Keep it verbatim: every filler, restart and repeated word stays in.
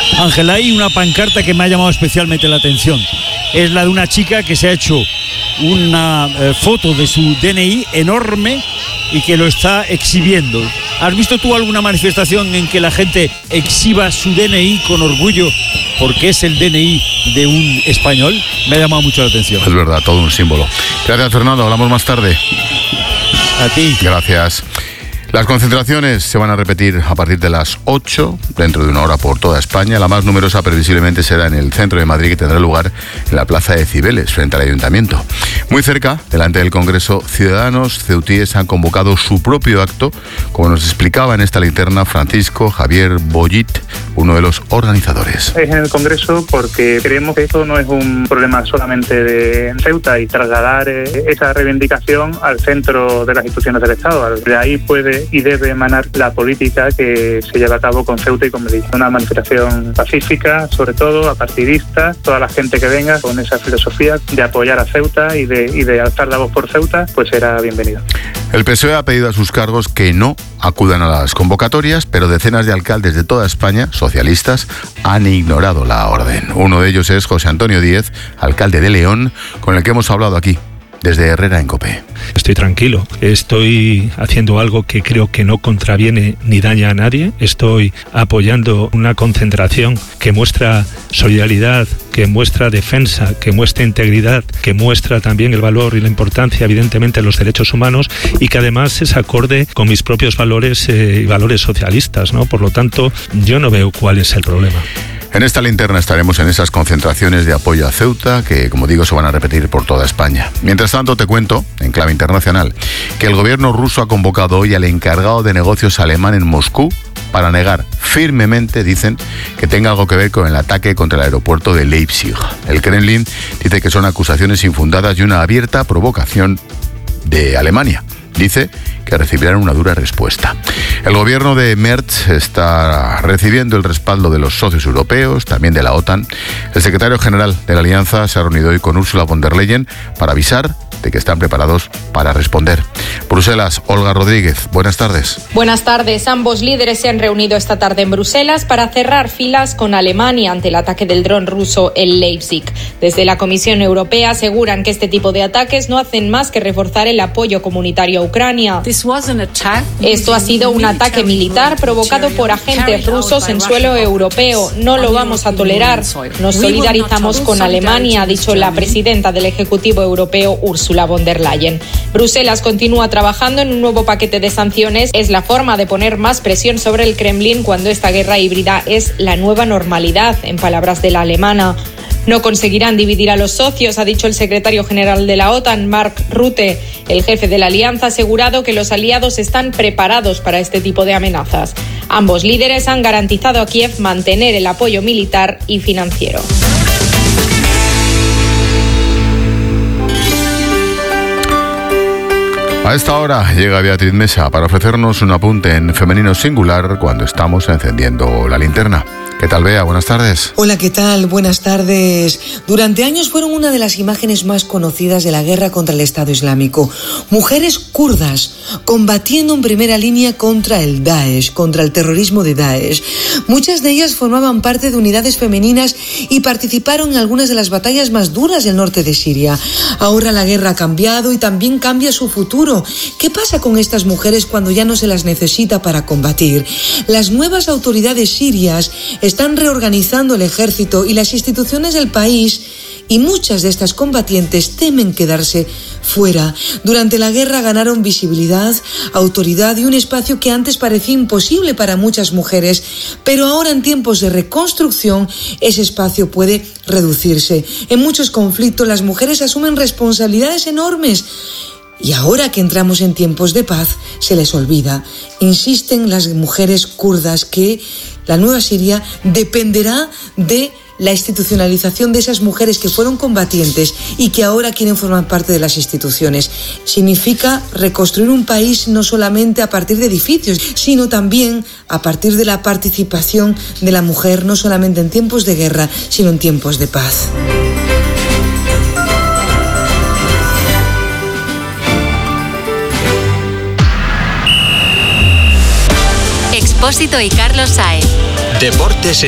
Ángel, hay una pancarta que me ha llamado especialmente la atención. Es la de una chica que se ha hecho una eh, foto de su D N I enorme y que lo está exhibiendo. ¿Has visto tú alguna manifestación en que la gente exhiba su D N I con orgullo porque es el D N I de un español? Me ha llamado mucho la atención. Es verdad, todo un símbolo. Gracias, Fernando, hablamos más tarde. A ti. Gracias. Las concentraciones se van a repetir a partir de las ocho, dentro de una hora por toda España. La más numerosa previsiblemente será en el centro de Madrid, que tendrá lugar en la Plaza de Cibeles, frente al Ayuntamiento. Muy cerca, delante del Congreso, ciudadanos ceutíes han convocado su propio acto, como nos explicaba en esta linterna Francisco Javier Bollit, uno de los organizadores. Es en el Congreso porque creemos que esto no es un problema solamente de Ceuta y trasladar esa reivindicación al centro de las instituciones del Estado. De ahí puede y debe emanar la política que se lleva a cabo con Ceuta y con Melilla. Una manifestación pacífica, sobre todo apartidista, toda la gente que venga con esa filosofía de apoyar a Ceuta y de, y de alzar la voz por Ceuta, pues será bienvenido. El P S O E ha pedido a sus cargos que no acudan a las convocatorias, pero decenas de alcaldes de toda España, socialistas, han ignorado la orden. Uno de ellos es José Antonio Díez, alcalde de León, con el que hemos hablado aquí, desde Herrera en COPE. Estoy tranquilo, estoy haciendo algo que creo que no contraviene ni daña a nadie, estoy apoyando una concentración que muestra solidaridad, que muestra defensa, que muestra integridad, que muestra también el valor y la importancia, evidentemente, de los derechos humanos y que además es acorde con mis propios valores eh, y valores socialistas, ¿no? Por lo tanto, yo no veo cuál es el problema. En esta linterna estaremos en esas concentraciones de apoyo a Ceuta que, como digo, se van a repetir por toda España. Mientras tanto, te cuento, en clave internacional, que el gobierno ruso ha convocado hoy al encargado de negocios alemán en Moscú para negar firmemente, dicen, que tenga algo que ver con el ataque contra el aeropuerto de Leipzig. El Kremlin dice que son acusaciones infundadas y una abierta provocación de Alemania. Dice que recibirán una dura respuesta. El gobierno de Merz está recibiendo el respaldo de los socios europeos, también de la OTAN. El secretario general de la Alianza se ha reunido hoy con Ursula von der Leyen para avisar de que están preparados para responder. Bruselas, Olga Rodríguez, buenas tardes. Buenas tardes. Ambos líderes se han reunido esta tarde en Bruselas para cerrar filas con Alemania ante el ataque del dron ruso en Leipzig. Desde la Comisión Europea aseguran que este tipo de ataques no hacen más que reforzar el apoyo comunitario a Ucrania. Esto ha sido un ataque militar provocado por agentes rusos en suelo europeo. No lo vamos a tolerar. Nos solidarizamos con Alemania, ha dicho la presidenta del Ejecutivo Europeo, Ursula von der Leyen. Bruselas continúa trabajando en un nuevo paquete de sanciones. Es la forma de poner más presión sobre el Kremlin cuando esta guerra híbrida es la nueva normalidad, en palabras de la alemana. No conseguirán dividir a los socios, ha dicho el secretario general de la OTAN, Mark Rutte. El jefe de la alianza ha asegurado que los aliados están preparados para este tipo de amenazas. Ambos líderes han garantizado a Kiev mantener el apoyo militar y financiero. A esta hora llega Beatriz Mesa para ofrecernos un apunte en femenino singular cuando estamos encendiendo la linterna. ¿Qué tal, Bea? Buenas tardes. Hola, ¿qué tal? Buenas tardes. Durante años fueron una de las imágenes más conocidas de la guerra contra el Estado Islámico. Mujeres kurdas combatiendo en primera línea contra el Daesh, contra el terrorismo de Daesh. Muchas de ellas formaban parte de unidades femeninas y participaron en algunas de las batallas más duras del norte de Siria. Ahora la guerra ha cambiado y también cambia su futuro. ¿Qué pasa con estas mujeres cuando ya no se las necesita para combatir? Las nuevas autoridades sirias están reorganizando el ejército y las instituciones del país y muchas de estas combatientes temen quedarse fuera. Durante la guerra ganaron visibilidad, autoridad y un espacio que antes parecía imposible para muchas mujeres, pero ahora en tiempos de reconstrucción ese espacio puede reducirse. En muchos conflictos las mujeres asumen responsabilidades enormes. Y ahora que entramos en tiempos de paz, se les olvida. Insisten las mujeres kurdas que la nueva Siria dependerá de la institucionalización de esas mujeres que fueron combatientes y que ahora quieren formar parte de las instituciones. Significa reconstruir un país no solamente a partir de edificios, sino también a partir de la participación de la mujer, no solamente en tiempos de guerra, sino en tiempos de paz. Expósito y Carlos Sáenz. Deportes